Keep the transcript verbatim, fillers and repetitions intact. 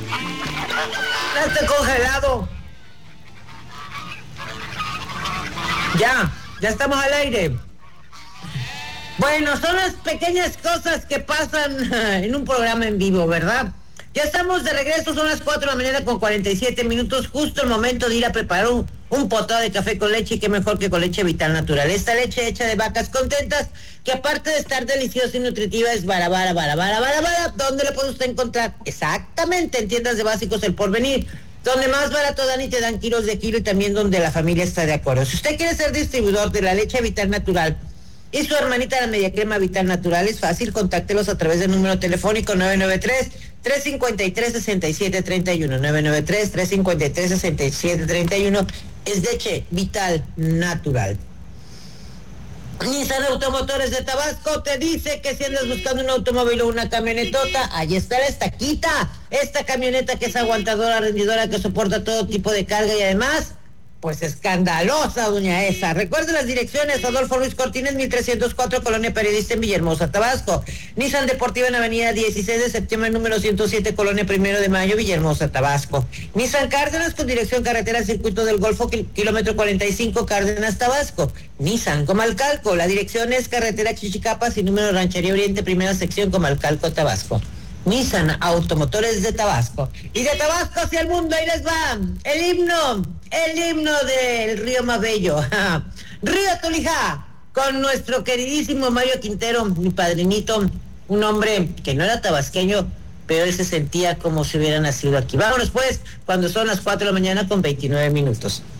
Ya está congelado. Ya, ya estamos al aire. Bueno, son las pequeñas cosas que pasan en un programa en vivo, ¿verdad? Ya estamos de regreso, son las cuatro de la mañana con cuarenta y siete minutos, justo el momento de ir a preparar un, un potado de café con leche, y qué mejor que con leche Vital Natural. Esta leche hecha de vacas contentas, que aparte de estar deliciosa y nutritiva, es bara, bara, bara, bara, bara, bara. ¿Dónde lo puede usted encontrar? Exactamente, en tiendas de Básicos El Porvenir, donde más barato dan y te dan kilos de kilo, y también donde la familia está de acuerdo. Si usted quiere ser distribuidor de la leche Vital Natural y su hermanita la media crema Vital Natural, es fácil, contáctelos a través del número telefónico nueve nueve tres, tres cinco tres, seis siete tres uno, nueve nueve tres, tres cinco tres, seis siete tres uno, es leche Vital Natural. Nissan Automotores de Tabasco te dice que si andas buscando un automóvil o una camionetota, ahí está la estaquita, esta camioneta que es aguantadora, rendidora, que soporta todo tipo de carga y además, pues escandalosa, doña esa. Recuerde las direcciones: Adolfo Ruiz Cortines, mil trescientos cuatro, Colonia Periodista, en Villahermosa, Tabasco. Nissan Deportiva en Avenida dieciséis de septiembre, número ciento siete, Colonia Primero de Mayo, Villahermosa, Tabasco. Nissan Cárdenas, con dirección carretera Circuito del Golfo, kilómetro cuarenta y cinco, Cárdenas, Tabasco. Nissan Comalcalco, la dirección es carretera Chichicapas y número Ranchería Oriente, primera sección, Comalcalco, Tabasco. Nissan Automotores de Tabasco. Y de Tabasco hacia el mundo, ahí les va el himno, el himno del río más bello, Río Tolijá, con nuestro queridísimo Mario Quintero, mi padrinito, un hombre que no era tabasqueño, pero él se sentía como si hubiera nacido aquí. Vámonos pues, cuando son las cuatro de la mañana con veintinueve minutos.